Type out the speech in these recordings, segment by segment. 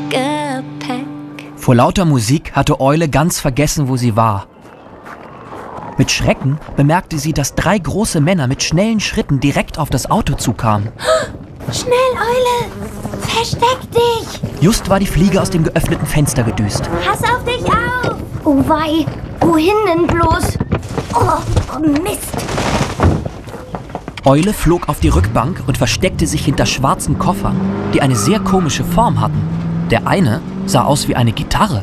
Gepäck. Vor lauter Musik hatte Eule ganz vergessen, wo sie war. Mit Schrecken bemerkte sie, dass 3 große Männer mit schnellen Schritten direkt auf das Auto zukamen. Schnell, Eule! Versteck dich! Just war die Fliege aus dem geöffneten Fenster gedüst. Pass auf dich auf! Oh wei, wohin denn bloß? Oh, Mist! Eule flog auf die Rückbank und versteckte sich hinter schwarzen Koffern, die eine sehr komische Form hatten. Der eine sah aus wie eine Gitarre.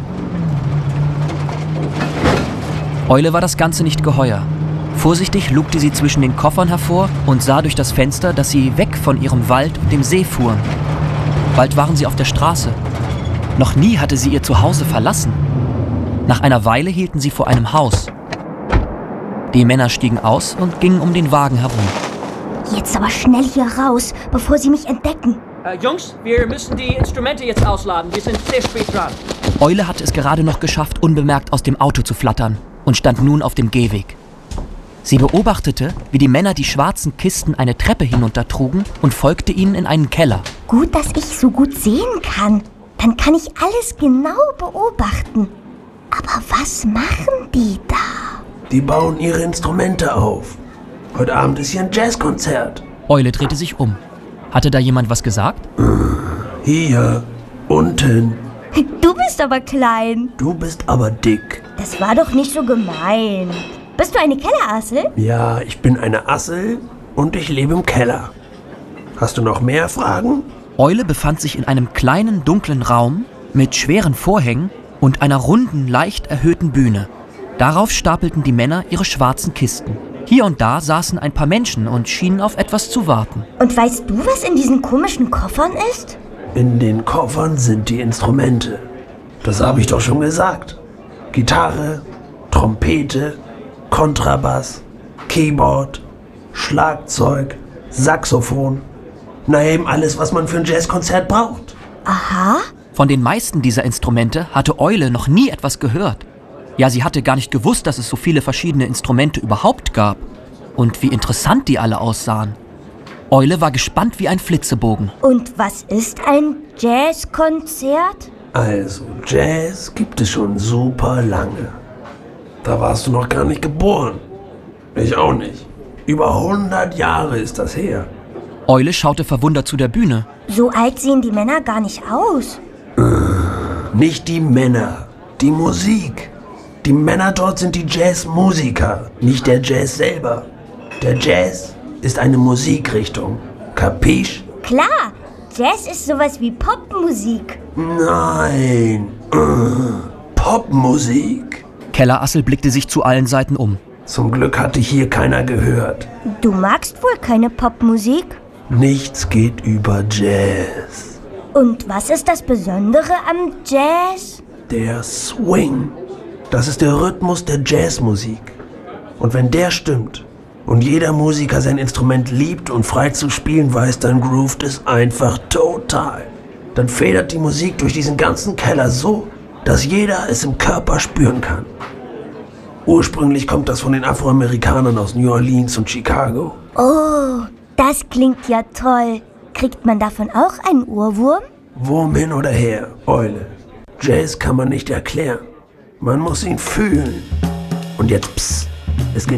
Eule war das Ganze nicht geheuer. Vorsichtig lugte sie zwischen den Koffern hervor und sah durch das Fenster, dass sie weg von ihrem Wald und dem See fuhren. Bald waren sie auf der Straße. Noch nie hatte sie ihr Zuhause verlassen. Nach einer Weile hielten sie vor einem Haus. Die Männer stiegen aus und gingen um den Wagen herum. Jetzt aber schnell hier raus, bevor sie mich entdecken. Jungs, wir müssen die Instrumente jetzt ausladen. Wir sind sehr spät dran. Eule hatte es gerade noch geschafft, unbemerkt aus dem Auto zu flattern und stand nun auf dem Gehweg. Sie beobachtete, wie die Männer die schwarzen Kisten eine Treppe hinuntertrugen und folgte ihnen in einen Keller. Gut, dass ich so gut sehen kann. Dann kann ich alles genau beobachten. Aber was machen die da? Die bauen ihre Instrumente auf. Heute Abend ist hier ein Jazzkonzert. Eule drehte sich um. Hatte da jemand was gesagt? Hier, unten. Du bist aber klein. Du bist aber dick. Das war doch nicht so gemein. Bist du eine Kellerassel? Ja, ich bin eine Assel und ich lebe im Keller. Hast du noch mehr Fragen? Eule befand sich in einem kleinen, dunklen Raum mit schweren Vorhängen und einer runden, leicht erhöhten Bühne. Darauf stapelten die Männer ihre schwarzen Kisten. Hier und da saßen ein paar Menschen und schienen auf etwas zu warten. Und weißt du, was in diesen komischen Koffern ist? In den Koffern sind die Instrumente. Das habe ich doch schon gesagt. Gitarre, Trompete, Kontrabass, Keyboard, Schlagzeug, Saxophon. Na eben alles, was man für ein Jazzkonzert braucht. Aha. Von den meisten dieser Instrumente hatte Eule noch nie etwas gehört. Ja, sie hatte gar nicht gewusst, dass es so viele verschiedene Instrumente überhaupt gab. Und wie interessant die alle aussahen. Eule war gespannt wie ein Flitzebogen. Und was ist ein Jazzkonzert? Also, Jazz gibt es schon super lange. Da warst du noch gar nicht geboren. Ich auch nicht. Über 100 Jahre ist das her. Eule schaute verwundert zu der Bühne. So alt sehen die Männer gar nicht aus. Nicht die Männer, die Musik. Die Männer dort sind die Jazzmusiker, nicht der Jazz selber. Der Jazz ist eine Musikrichtung. Kapisch? Klar, Jazz ist sowas wie Popmusik. Nein. Popmusik? Kellerassel blickte sich zu allen Seiten um. Zum Glück hatte hier keiner gehört. Du magst wohl keine Popmusik? Nichts geht über Jazz. Und was ist das Besondere am Jazz? Der Swing. Das ist der Rhythmus der Jazzmusik. Und wenn der stimmt und jeder Musiker sein Instrument liebt und frei zu spielen weiß, dann groovt es einfach total. Dann federt die Musik durch diesen ganzen Keller so, dass jeder es im Körper spüren kann. Ursprünglich kommt das von den Afroamerikanern aus New Orleans und Chicago. Oh, das klingt ja toll. Kriegt man davon auch einen Ohrwurm? Wurm hin oder her, Eule. Jazz kann man nicht erklären. Man muss ihn fühlen. Und jetzt psst.